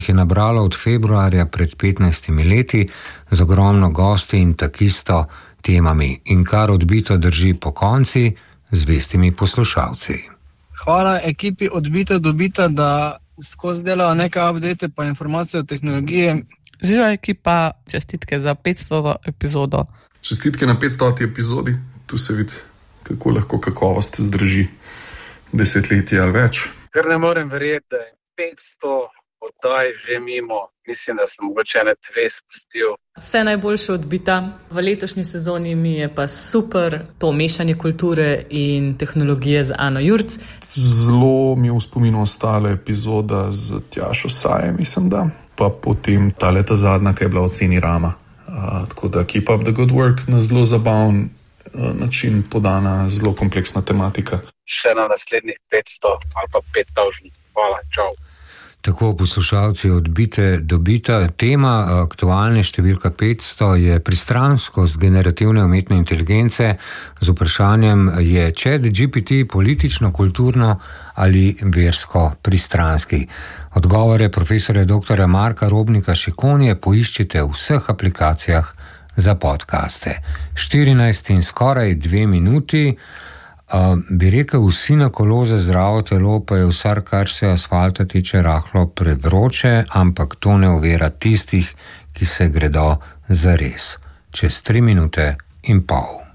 je nabralo od februarja pred 15 leti z ogromno gosti in takisto temami in kar odbito drži po konci z vestimi poslušalci. Hvala ekipi Odbito dobita, da skozi delajo nekaj update pa informacije o tehnologiji. Živa ekipa, čestitke za 500. epizodo. Čestitke na 500. epizodi. Tu se vidi, kako lahko kakovost zdrži desetletje ali več. Ker ne morem verjeti, da je 500 oddaj že mimo. Mislim, da sem mogoče ene 2 spustil. Vse najboljše Odbita. V letošnji sezoni mi je pa super to mešanje kulture in tehnologije z Ano Jurc. Zelo mi je v spominu ostala epizoda z Tjašo Saje, mislim da. Pa potem ta zadnja, ki je bila o ceni Rama. Tako da keep up the good work, na zelo zabaven način podana, zelo kompleksna tematika. Še na naslednjih 500 ali pa 5000. Hvala, čau. Tako poslušalci Odbite dobita. Tema aktualne številka 500 je pristranskost generativne umetne inteligence z vprašanjem, je ChatGPT politično, kulturno ali versko pristranski. Odgovore profesorja dr. Marka Robnika Šikonje poiščite v vseh aplikacijah za podcaste. 14 in skoraj 2 minuti. Bi rekel, vsi na kolo za zdravo telo, pa je vsar, kar se asfalta tiče, rahlo prevroče, ampak to ne ovira tistih, ki se gredo zares. Čez 3 minute in pol.